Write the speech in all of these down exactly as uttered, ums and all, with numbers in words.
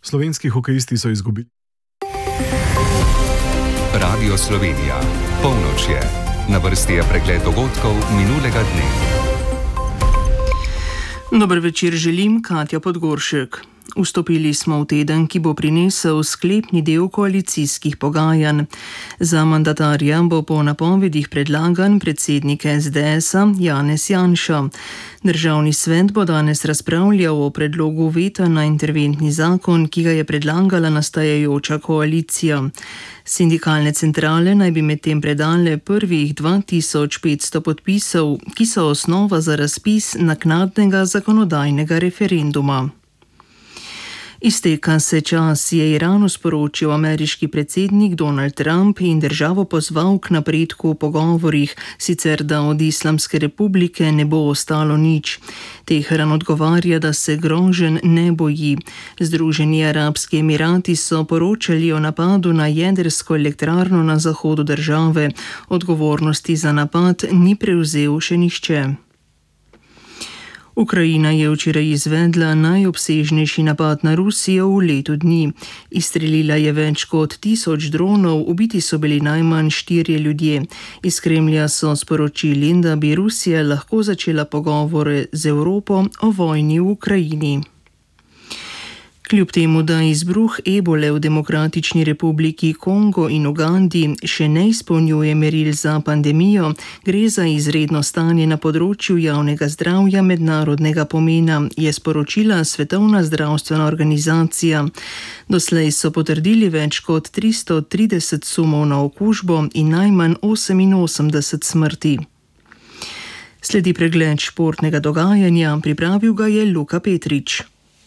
Slovenski hokejisti so izgubili. Radio Slovenija. Polnoč je. Na vrsti je pregled dogodkov minulega dne. Dober večer želim, Katja Podgoršek. Vstopili smo v teden, ki bo prinesel sklepni del koalicijskih pogajanj. Za mandatarja bo po napovedih predlagan predsednik es de es-a Janez Janša. Državni svet bo danes razpravljal o predlogu veta na interventni zakon, ki ga je predlagala nastajajoča koalicija. Sindikalne centrale naj bi medtem predale prvih dva tisoč petsto podpisov, ki so osnova za razpis naknadnega zakonodajnega referenduma. Izteka se čas, je Iranu sporočil ameriški predsednik Donald Trump in državo pozval k napredku v pogovorih, sicer da od Islamske republike ne bo ostalo nič. Teheran odgovarja, da se groženj ne boji. Združeni arabski emirati so poročali o napadu na jedrsko elektrarno na zahodu države. Odgovornosti za napad ni prevzel še nihče. Ukrajina je včeraj izvedla najobsežnejši napad na Rusijo v letu dni. Izstrelila je več kot tisoč dronov, ubiti so bili najmanj štirje ljudje. Iz Kremlja so sporočili, da bi Rusija lahko začela pogovore z Evropo o vojni v Ukrajini. Kljub temu, da izbruh ebole v Demokratični republiki Kongo in Ugandi še ne izpolnjuje meril za pandemijo, gre za izredno stanje na področju javnega zdravja mednarodnega pomena, je sporočila Svetovna zdravstvena organizacija. Doslej so potrdili več kot tristo trideset sumov na okužbo in najmanj oseminosemdeset smrti. Sledi pregled športnega dogajanja, pripravil ga je Luka Petrič.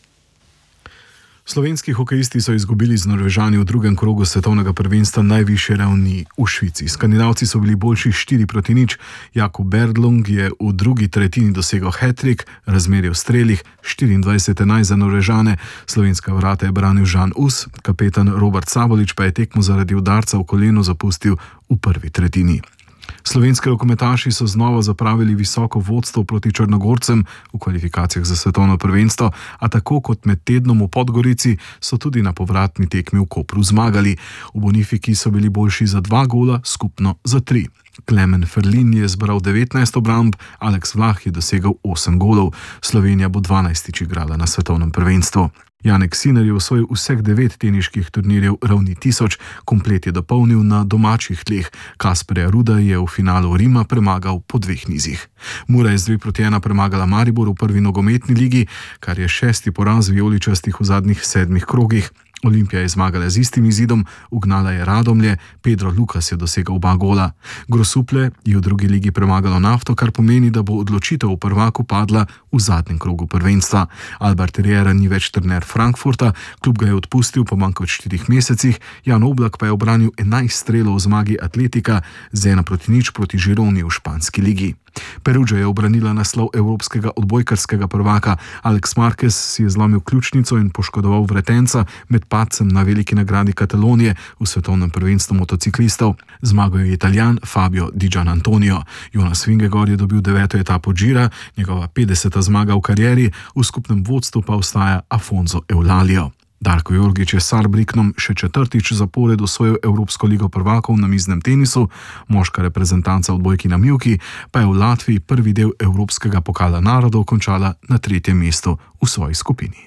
Slovenski hokejisti so izgubili z Norvežani v drugem krogu svetovnega prvenstva najvišje ravni v Švici. Skandinavci so bili boljši štiri proti nič. Jakub Berglund je v drugi tretjini dosegel hat-trick, razmerje v strelih štiriindvajset enajst za Norvežane. Slovenska vrata je branil Žan Us, kapetan Robert Sabolič pa je tekmo zaradi udarca v koleno zapustil v prvi tretjini. Slovenski rokometaši so znova zapravili visoko vodstvo proti Črnogorcem v kvalifikacijah za svetovno prvenstvo, a tako kot med tednom v Podgorici so tudi na povratni tekmi v Kopru zmagali. V Bonifiki so bili boljši za dva gola, skupno za tri. Klemen Ferlin je zbral devetnajst obramb, Aleks Vlah je dosegel osem golov. Slovenija bo dvanajstič igrala na svetovnem prvenstvu. Janek Sinner je osvojil vseh devet teniških turnirjev ravni tisoč, komplet je dopolnil na domačih tleh. Kasperja Ruda je v finalu Rima premagal po dveh nizih. Mura je z dve proti ena premagala Maribor v prvi nogometni ligi, kar je šesti poraz vijoličastih v zadnjih sedmih krogih. Olimpija je zmagala z istim izidom, ugnala je Radomlje, Pedro Lukas je dosegel oba gola. Grosuplje je v drugi ligi premagalo Nafto, kar pomeni, da bo odločitev v prvaku padla v zadnjem krogu prvenstva. Albert Riera ni več trener Frankfurta, klub ga je odpustil po manj kot štirih mesecih, Jan Oblak pa je obranil enajst strelov v zmagi Atletika z ena proti nič proti Žironi v španski ligi. Perugia je obranila naslov evropskega odbojkarskega prvaka. Alex Marquez si je zlomil ključnico in poškodoval vretenca med padcem na veliki nagradi Katalonije v svetovnem prvenstvu motociklistov. Zmagal je Italijan Fabio Di Gianantonio. Jonas Vingegaard je dobil deveto etapo Gira, njegova petdeseta zmaga v karieri, v skupnem vodstvu pa ostaja Afonso Eulalio. Darko Jorgić je s Saarbrückenom še četrtič zapored osvojil Evropsko ligo prvakov na miznem tenisu, moška reprezentanca odbojki na mivki pa je v Latviji prvi del Evropskega pokala narodov končala na tretjem mestu v svoji skupini.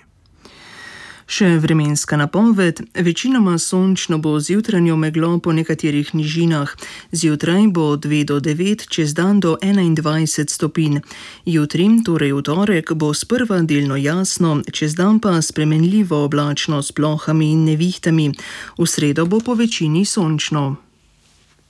Še vremenska napoved. Večinoma sončno bo z jutranjo meglo po nekaterih nižinah. Zjutraj bo od dve do devet, čez dan do enaindvajset stopinj. Jutri, torej v torek, bo sprva delno jasno, čez dan pa spremenljivo oblačno s plohami in nevihtami. V sredo bo po večini sončno.